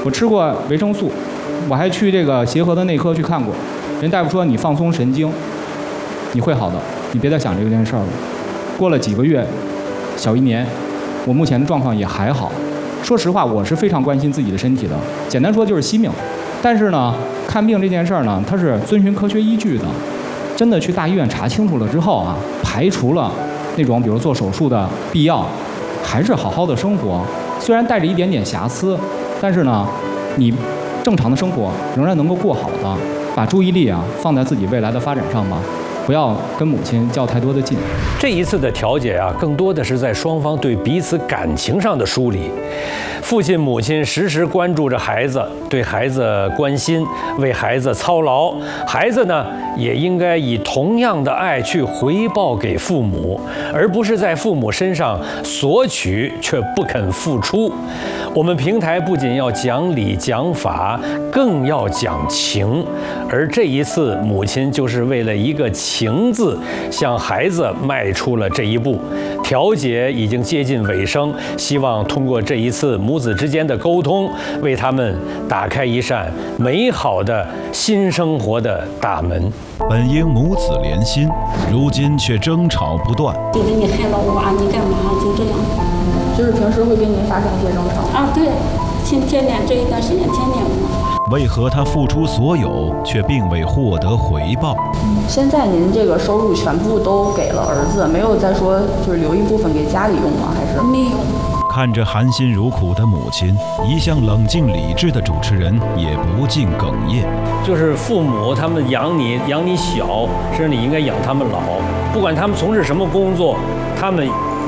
我吃过维生素，我还去这个协和的内科去看过，人大夫说你放松神经，你会好的，你别再想这件事儿了。过了几个月，小1年，我目前的状况也还好。说实话，我是非常关心自己的身体的，简单说就是惜命。但是呢，看病这件事儿呢，它是遵循科学依据的。真的去大医院查清楚了之后啊，排除了那种比如做手术的必要，还是好好的生活。虽然带着一点点瑕疵，但是呢，你正常的生活仍然能够过好的。把注意力啊放在自己未来的发展上吧。不要跟母亲较太多的劲。 这一次的调解啊，更多的是在双方对彼此感情上的梳理。父亲、母亲时时关注着孩子，对孩子关心，为孩子操劳。孩子呢，也应该以同样的爱去回报给父母，而不是在父母身上索取却不肯付出。我们平台不仅要讲理讲法，更要讲情。而这一次，母亲就是为了一个“情”字，向孩子迈出了这一步。调解已经接近尾声，希望通过这一次母子之间的沟通，为他们打开一扇美好的新生活的大门。 本应母子连心，如今却争吵不断。 觉得你害了我啊，你干嘛？就这样。 就是平时会跟您发生一些争吵啊？对，天天这一段时间天天跟我发。 为何他付出所有，却并未获得回报？ 现在您这个收入全部都给了儿子，没有再说就是留一部分给家里用吗？还是没有？ 看着含辛茹苦的母亲，一向冷静理智的主持人也不禁哽咽。 就是父母他们养你小，甚至你应该养他们老。不管他们从事什么工作，他们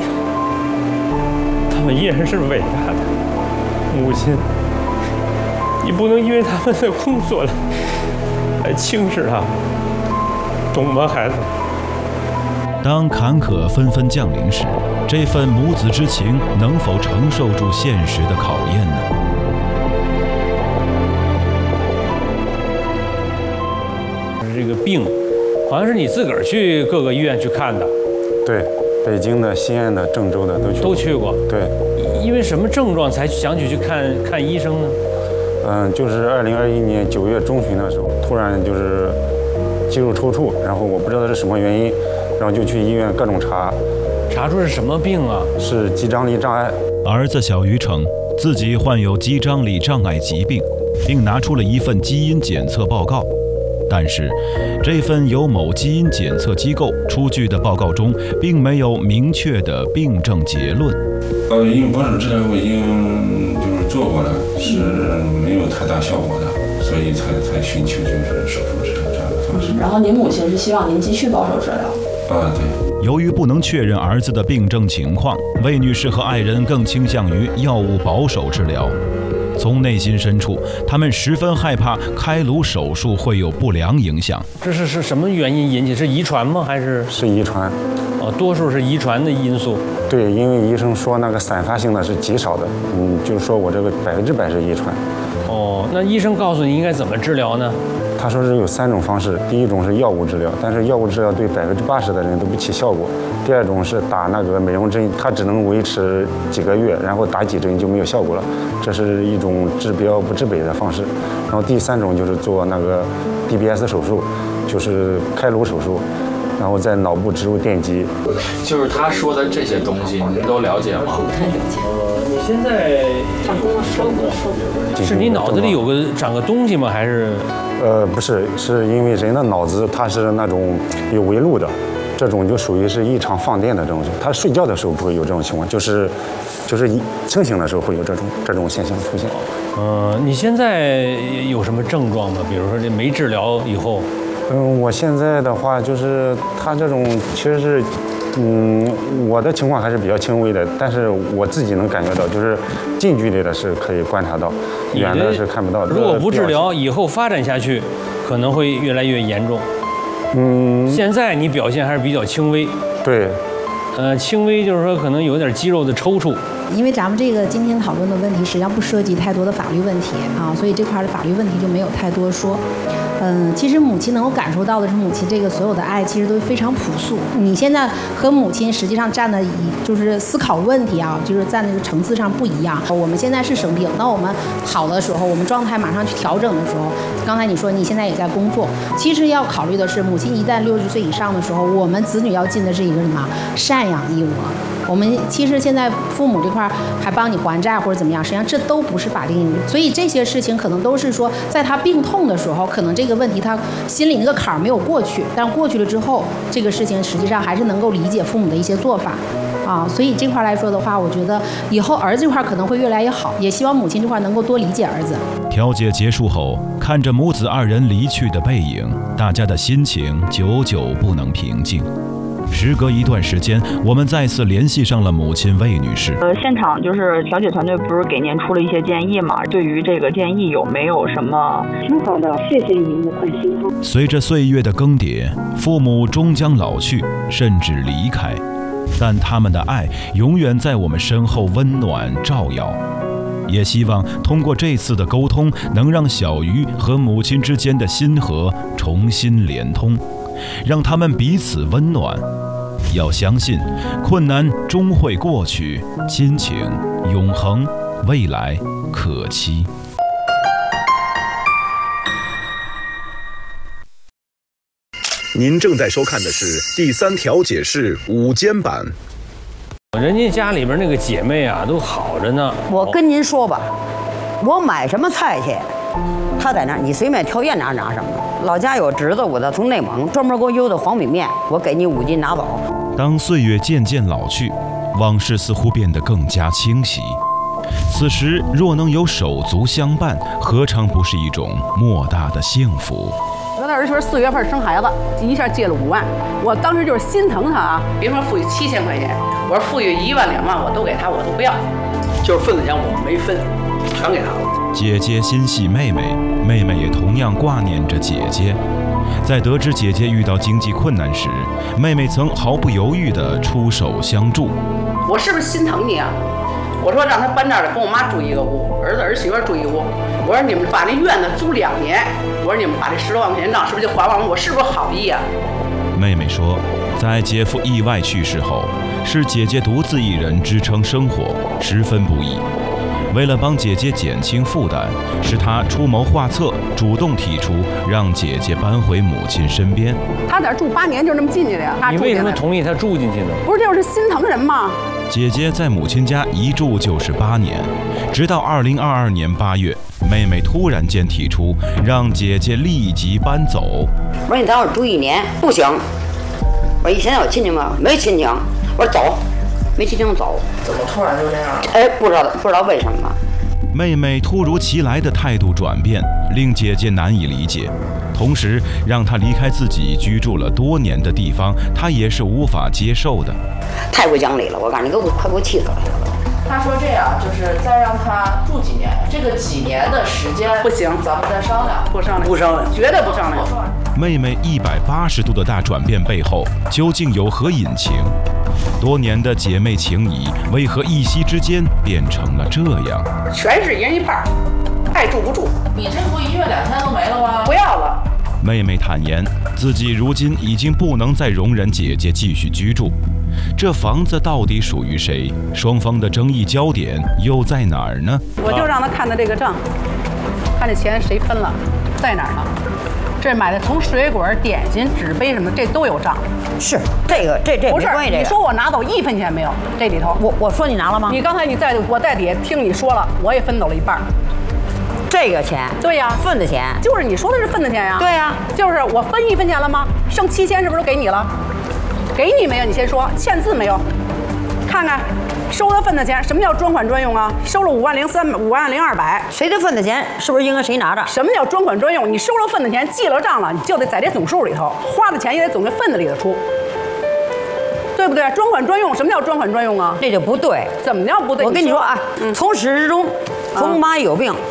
依然是伟大的母亲。你不能因为他们的工作来轻视他们，懂吗，孩子？ 当坎坷纷纷降临时，这份母子之情能否承受住现实的考验呢？ 这个病，好像是你自个儿去各个医院去看的。 对，北京的、西安的、郑州的都去过。对， 因为什么症状才想起去看医生呢？ 就是2021年9月中旬的时候，突然就是肌肉抽搐，然后我不知道是什么原因，然后就去医院各种查出是什么病啊？ 是肌张力障碍。 儿子小鱼称自己患有肌张力障碍疾病，并拿出了一份基因检测报告。但是，这份由某基因检测机构出具的报告中，并没有明确的病症结论。 因为保守治疗我已经就是做过了，是没有太大效果的，所以才寻求就是手术治疗这样的方式。 然后您母亲是希望您继续保守治疗。 啊，对。 由于不能确认儿子的病症情况，魏女士和爱人更倾向于药物保守治疗。从内心深处，他们十分害怕开颅手术会有不良影响。 这是什么原因引起？是遗传吗？还是遗传？ 多数是遗传的因素。 对，因为医生说那个散发性的是极少的，就是说我这个100%是遗传。 那医生告诉你应该怎么治疗呢？ 他说是有3种方式，第一种是药物治疗，但是药物治疗对80%的人都不起效果。第二种是打那个美容针，它只能维持几个月，然后打几针就没有效果了，这是一种治标不治本的方式。然后第3种就是做那个 DBS 手术，就是开颅手术，然后在脑部植入电极。 就是他说的这些东西，您都了解吗？ 不太了解。 你现在他跟我说过， 是你脑子里长个东西吗？还是？ 不是，是因为人的脑子它是那种有微路的，这种就属于是异常放电的这种。他睡觉的时候不会有这种情况，就是清醒的时候会有这种现象出现。 你现在有什么症状吗？比如说这没治疗以后？ 我现在的话就是他这种其实是。我的情况还是比较轻微的，但是我自己能感觉到，就是近距离的是可以观察到，远的是看不到的。 如果不治疗，以后发展下去，可能会越来越严重。现在你表现还是比较轻微。 对。 轻微就是说可能有点肌肉的抽搐。 因为咱们这个今天讨论的问题实际上不涉及太多的法律问题啊，所以这块的法律问题就没有太多说。其实母亲能够感受到的是，母亲这个所有的爱其实都非常朴素。你现在和母亲实际上站的就是思考问题啊，就是在那个层次上不一样。我们现在是生病，当我们好的时候，我们状态马上去调整的时候，刚才你说你现在也在工作，其实要考虑的是，母亲一旦60岁以上的时候，我们子女要尽的是一个什么赡养义务。我们其实现在父母这块还帮你还债或者怎么样，实际上这都不是法定义务，所以这些事情可能都是说，在他病痛的时候，可能这个问题他心里那个坎儿没有过去，但过去了之后，这个事情实际上还是能够理解父母的一些做法啊。所以这块来说的话，我觉得以后儿子这块可能会越来越好，也希望母亲这块能够多理解儿子。 调解结束后，看着母子2人离去的背影，大家的心情久久不能平静。时隔一段时间，我们再次联系上了母亲魏女士。 现场就是调解团队不是给您出了一些建议吗？对于这个建议有没有什么？ 挺好的，谢谢您的关心。 随着岁月的更迭，父母终将老去，甚至离开，但他们的爱永远在我们身后温暖照耀。也希望通过这次的沟通，能让小鱼和母亲之间的心河重新连通，让他们彼此温暖。要相信，困难终会过去，亲情永恒，未来可期。 您正在收看的是第3调解室午间版。 人家家里边那个姐妹啊，都好着呢。 我跟您说吧，我买什么菜去，他在那儿，你随便挑愿拿什么。老家有侄子，我的从内蒙专门给我邮的黄米面，我给你5斤拿走。 当岁月渐渐老去，往事似乎变得更加清晰。此时若能有手足相伴，何尝不是一种莫大的幸福？ 我的儿媳妇4月份生孩子，一下借了5万，我当时就是心疼她啊。别说富裕7000块钱，我说富裕1万2万我都给她，我都不要，就是份子钱我没分，全给她了。 姐姐心系妹妹，妹妹也同样挂念着姐姐。在得知姐姐遇到经济困难时，妹妹曾毫不犹豫地出手相助。 我是不是心疼你啊？我说让她搬这儿来，跟我妈住一个屋，儿子儿媳妇住一屋。我说你们把那院子租2年，我说你们把这10多万块钱账是不是就还完了？我是不是好意啊？ 妹妹说，在姐夫意外去世后，是姐姐独自一人支撑生活，十分不易。为了帮姐姐减轻负担，是她出谋划策，主动提出让姐姐搬回母亲身边。 他在这住8年就这么进去的呀？ 你为什么同意他住进去呢？ 不是就是心疼人吗？ 姐姐在母亲家一住就是8年，直到2022年8月，妹妹突然间提出让姐姐立即搬走。 我说你在我住1年不行，我说以前有亲戚吗？没亲戚。我说走，没亲戚走。 怎么突然就这样了？ 哎，不知道为什么。 妹妹突如其来的态度转变，令姐姐难以理解，同时让她离开自己居住了多年的地方，她也是无法接受的。 太不讲理了，我告诉你，快给我气死了。 他说这样，就是再让他住几年，这个几年的时间不行，咱们再商量。不商量，绝对不商量。 妹妹180度的大转变背后，究竟有何隐情？多年的姐妹情谊，为何一夕之间变成了这样？ 全是一人一半，爱住不住。你这不1月2天都没了吗？不要了。 妹妹坦言，自己如今已经不能再容忍姐姐继续居住。这房子到底属于谁？双方的争议焦点又在哪儿呢？ 我就让他看的这个账，看这钱谁分了，在哪儿呢？这买的从水果、点心、纸杯什么的，这都有账。 是这不是没关系。 你说我拿走1分钱没有？这里头我说你拿了吗？ 你刚才我在底下听你说了，我也分走了1半。 这个钱？ 对呀， 份子钱。 就是你说的是份子钱呀。 对呀， 就是我分1分钱了吗？剩7000是不是给你了？给你没有？你先说，欠字没有？看看，收了份子钱，什么叫专款专用啊？收了50200， 谁的份子钱是不是应该谁拿着？ 什么叫专款专用？你收了份子钱，记了账了，你就得在这总数里头，花的钱也得总在份子里头出，对不对？专款专用，什么叫专款专用啊？ 这就不对。 怎么叫不对？ 我跟你说啊，从始至终，从妈有病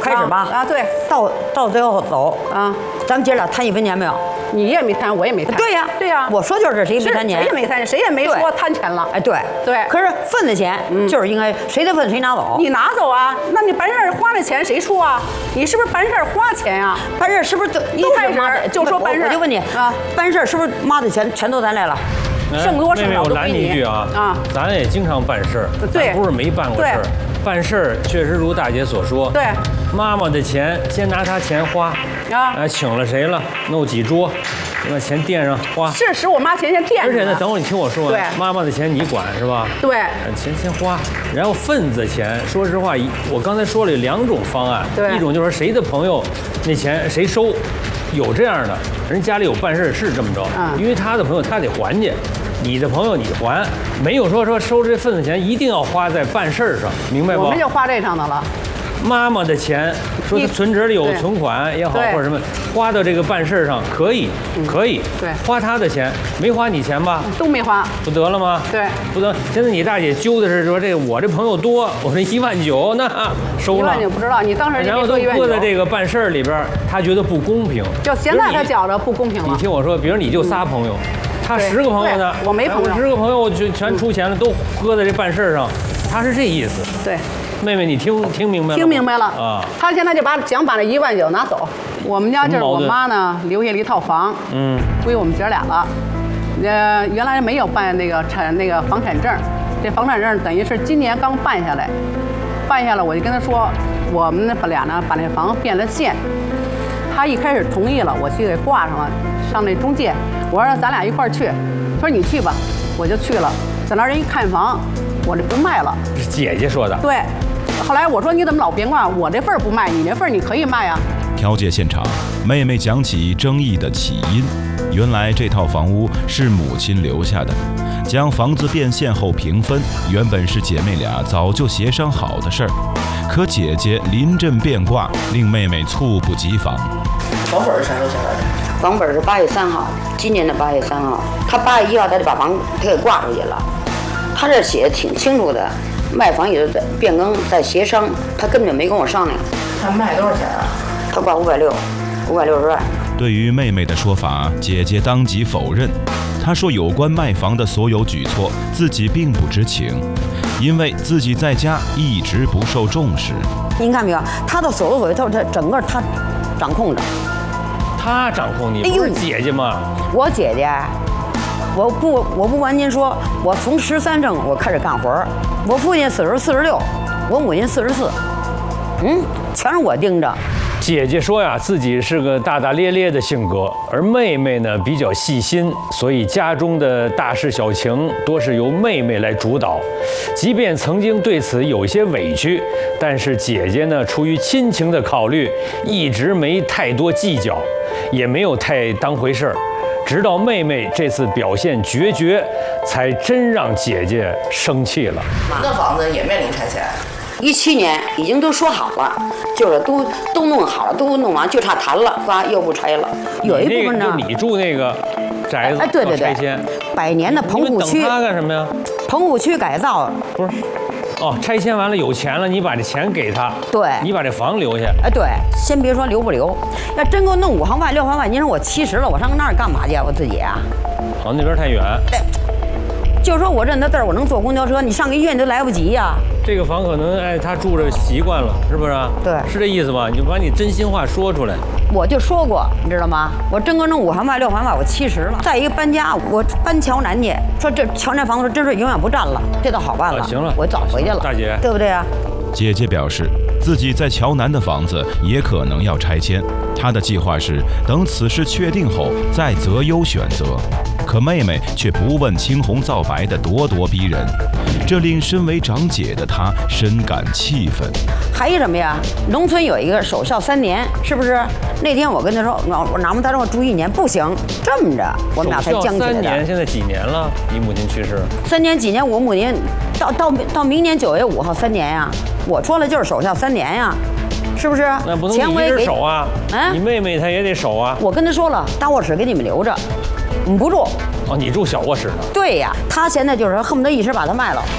开始吧。 啊，对。 到最后走啊，咱们姐俩谈1分钱没有？ 你也没谈，我也没谈。 对呀， 对呀。 我说就是谁没谈钱， 谁也没谈钱，谁也没说贪钱了。 哎，对对。 可是份子钱就是应该谁的份谁拿走。 你拿走啊？那你办事儿花的钱谁出啊？你是不是办事儿花钱呀？ 办事儿是不是一开始就说办事儿？ 我就问你啊，办事儿是不是妈的钱全都咱来了？ 剩多剩少我拦你一句啊！咱也经常办事儿， 对， 不是没办过事儿。办事儿确实如大姐所说， 对， 妈妈的钱先拿她钱花啊，请了谁了，弄几桌，把钱垫上花。 是使我妈钱先垫上。 而且呢，等会儿你听我说完， 对， 妈妈的钱你管是吧？ 对， 钱先花，然后份子钱，说实话，我刚才说了有2种方案， 对， 一种就是谁的朋友那钱谁收，有这样的人家里有办事是这么着，因为他的朋友他得还去。你的朋友你还，没有说收这份子钱一定要花在办事上，明白不？ 我们就花这上头了。 妈妈的钱，说他存折里有存款也好，或者什么，花到这个办事上可以，可以。对，花他的钱，没花你钱吧？ 都没花， 不得了吗？ 对， 不得。现在你大姐揪的是说这我这朋友多，我这1.9万那收了。 1.9万不知道，你当时然后都搁在这个办事里边，他觉得不公平。 就现在他觉着不公平了。 你听我说，比如你就仨朋友。他10个朋友呢， 我没朋友 ，10个朋友我就全出钱了，都搁在这办事上，他是这意思。 对， 妹妹，你听明白了？ 听明白了啊！ 他现在就想把这1.9万拿走。我们家就是我妈呢，留下了一套房，归我们姐俩了。原来没有办那个房产证，这房产证等于是今年刚办下来，我就跟他说，我们俩呢把那房变了现。他一开始同意了，我去给挂上了，上那中介，我说咱俩一块儿去，他说你去吧，我就去了，在那儿人一看房，我这不卖了。 是姐姐说的。 对，后来我说你怎么老别挂，我这份不卖，你那份你可以卖啊。 调解现场，妹妹讲起争议的起因，原来这套房屋是母亲留下的，将房子变现后平分，原本是姐妹俩早就协商好的事儿，可姐姐临阵变卦，令妹妹猝不及防。 房本是啥时候下来的？房本是8月3号，今年的8月3号。他8月1号他就把房他给挂出去了。他这写的挺清楚的，卖房也在变更，在协商，他根本就没跟我商量。他卖多少钱啊？他挂560万。 对于妹妹的说法，姐姐当即否认。她说有关卖房的所有举措，自己并不知情，因为自己在家一直不受重视。 您看没有？他的所作所为，他整个他掌控着。 他掌控你，不是姐姐吗？ 我姐姐，我不瞒您说，我从13正我开始干活，我父亲40、46，我母亲44，全是我盯着。 姐姐说呀，自己是个大大咧咧的性格，而妹妹呢比较细心，所以家中的大事小情多是由妹妹来主导。即便曾经对此有些委屈，但是姐姐呢出于亲情的考虑，一直没太多计较，也没有太当回事儿。直到妹妹这次表现决绝，才真让姐姐生气了。 那房子也面临拆迁。 17年已经都说好了，就是都弄好了，都弄完，就差谈了，又不拆了。有一部分呢， 你住那个宅子， 哎，对， 拆迁 100年的棚户区。 等他干什么呀？ 棚户区改造不是。哦，拆迁完了有钱了，你把这钱给他， 对， 你把这房留下。 哎，对，先别说留不留，要真给我弄5行外6行外，您说我70了，我上那儿干嘛去？我自己啊？ 好，那边太远。 就说我认他字儿，我能坐公交车，你上个医院都来不及呀。 这个房可能他住着习惯了，是不是？ 对， 是这意思吧？你就把你真心话说出来。 我就说过，你知道吗？我真给我弄5行外6行外，我70了。再一个搬家，我搬桥南去，说这桥南房子真是永远不占了，这倒好办了。 行了， 我早回去了， 大姐， 对不对啊？ 姐姐表示，自己在桥南的房子也可能要拆迁，她的计划是等此事确定后再择优选择。可妹妹却不问青红皂白的咄咄逼人，这令身为长姐的她深感气愤。 还有什么呀？农村有一个守孝3年，是不是？那天我跟他说，我哪怕再让我住1年，不行。这么着，我们俩才僵起来的。 3年，现在几年了？你母亲去世 3年几年？我母亲到明年9月5号3年呀。我说了就是守孝3年呀。是不是？ 那不能你一直守啊！你妹妹她也得守啊！ 我跟她说了，大卧室给你们留着，你不住。 哦，你住小卧室呢？ 对呀，她现在就是恨不得一时把它卖了。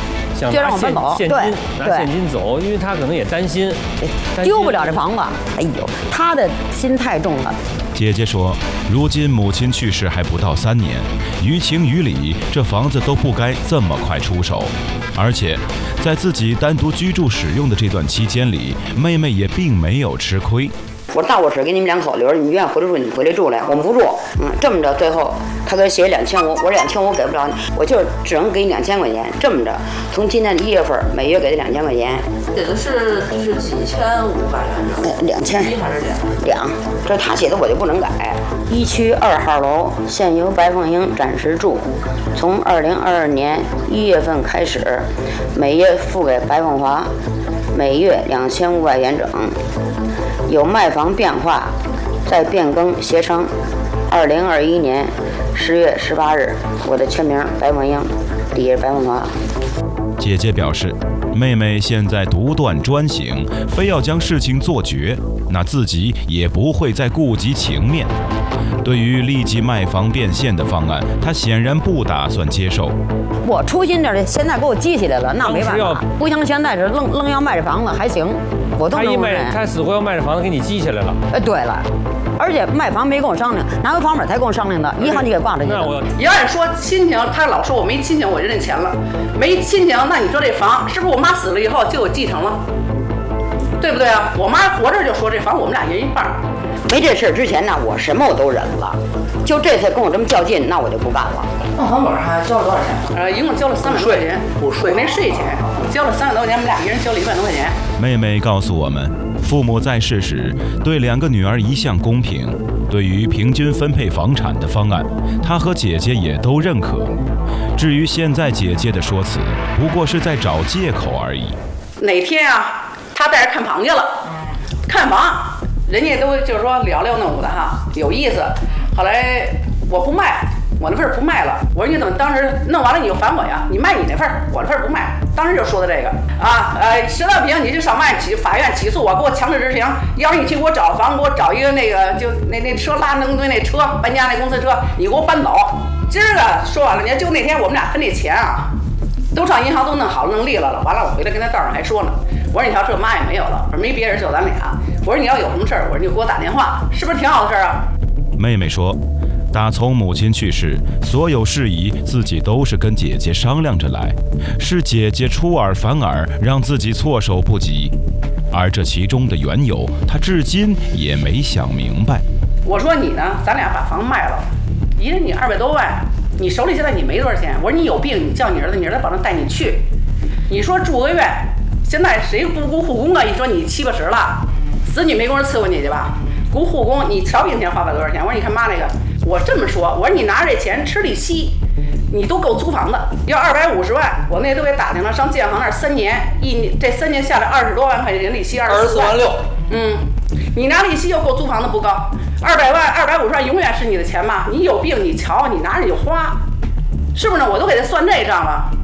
想拿现金拿现金走，因为他可能也担心丢不了这房子。哎呦，他的心太重了。 姐姐说，如今母亲去世还不到3年，于情于理，这房子都不该这么快出手。而且，在自己单独居住使用的这段期间里，妹妹也并没有吃亏。 我大卧室给你们2口留着，你愿意回来住，你回来住来，我们不住。这么着，最后他给写2500，我说2500给不了你，我就只能给你2000块钱。这么着，从今年1月份每月给他2000块钱。 给的是几千500元 ？2000 还是 2？这他写的我就不能改。1区2号楼现由白凤英暂时住，从2022年1月份开始，每月付给白凤华，每月2500元整。有卖房变化，再变更协商。2021年10月18日，我的签名白凤英，底下白凤华。 姐姐表示，妹妹现在独断专行，非要将事情做绝，那自己也不会再顾及情面。对于立即卖房变现的方案，她显然不打算接受。 我粗心点的，现在给我记起来了，那没办法。不像现在是愣要卖这房子，还行，我都能卖。 他死活要卖这房子，给你记起来了。 对了，而且卖房没跟我商量，拿回房本才跟我商量的，一下就给挂着去了。 你要说亲情，他老说我没亲情，我就认钱了。没亲情，那你说这房是不是我妈死了以后就有继承了？对不对啊？我妈活着就说这房我们俩人一半。 没这事之前呢，我什么我都忍了，就这次跟我这么较劲，那我就不干了。 弄房本还交了多少钱？ 一共交了300多块钱，不税没税钱，交了300多块钱，我们俩一人交了1万多块钱。 妹妹告诉我们，父母在世时对2个女儿一向公平，对于平均分配房产的方案，她和姐姐也都认可。至于现在姐姐的说辞，不过是在找借口而已。 哪天啊，他带着看房去了，看房。人家都就是说聊聊弄的哈，有意思。后来我不卖，我那份不卖了。我说你怎么当时弄完了你就烦我呀？你卖你那份，我那份不卖。当时就说的这个啊，实在不行你就上法院起诉我，给我强制执行。要是你去给我找房，给我找一个那个就那车拉那东西那车搬家那公司车，你给我搬走。今儿个说完了，就那天我们俩分这钱啊，都上银行都弄好了弄利落了。完了我回来跟他道上还说呢，我说你瞧这妈也没有了，我说没别人就咱俩。我说你要有什么事儿，我说你就给我打电话，是不是挺好的事儿啊？ 妹妹说，打从母亲去世，所有事宜自己都是跟姐姐商量着来，是姐姐出尔反尔，让自己措手不及。而这其中的缘由，她至今也没想明白。 我说你呢，咱俩把房卖了，一人你200多万，你手里现在你没多少钱。我说你有病，你叫你儿子，你儿子保证带你去。你说住个院，现在谁不雇护工啊？一说你70、80了。子女没工人伺候你去吧，雇护工，你瞧一天花不了多少钱。我说你看妈那个，我这么说，我说你拿着这钱吃利息，你都够租房的。要250万，我那都给打听了，上建行那儿3年，这3年下来20多万块钱利息，24 万6。 你拿利息就够租房的不高，200万、250万永远是你的钱嘛。你有病你瞧，你拿着你就花，是不是呢？我都给他算这账了。